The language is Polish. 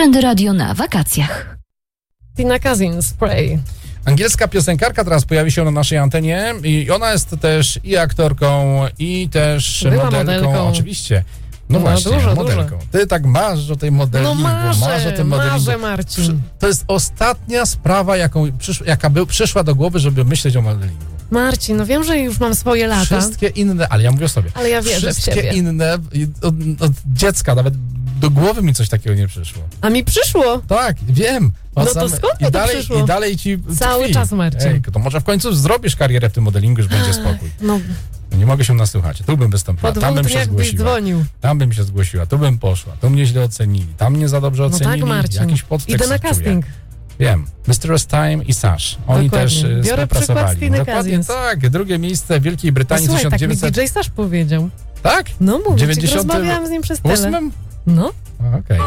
Trendy Radio na wakacjach. Tina Cousin, Spray. Angielska piosenkarka teraz pojawi się na naszej antenie i ona jest też i aktorką, i też Była modelką. Oczywiście. No właśnie, dużo. modelką. Ty tak masz o tej modelingu, masz o tym modelingu. Marzę, Marcin. To jest ostatnia sprawa, jaka przyszła do głowy, żeby myśleć o modelingu. Marcin, no wiem, że już mam swoje lata. Wszystkie inne, ale ja mówię o sobie. Ale ja wierzę w Wszystkie siebie. inne, od dziecka nawet do głowy mi coś takiego nie przyszło. A mi przyszło. Tak, wiem. No to skąd mi to przyszło? I dalej ci Cały tkwi. czas, Marcin. Ej, to może w końcu zrobisz karierę w tym modelingu, już będzie spokój. No, Nie mogę się nasłuchać. Tu bym wystąpiła, po tam 2 bym się dniach byś zgłosiła. dzwonił. Tam bym się zgłosiła, tu bym poszła, tu mnie źle ocenili, tam mnie za dobrze No ocenili. tak, Marcin. Jakiś podtekst Idę na czuję. casting. Wiem. Mr. Time i Sash. Oni Dokładnie. też Biorę współpracowali. przykład z Tiny Dokładnie Cousins. tak. Drugie miejsce w Wielkiej Brytanii Słuchaj, tak mi 1900... DJ Sash powiedział. Tak? No mówię, 98? rozmawiałam z nim przez tyle. No. Okej.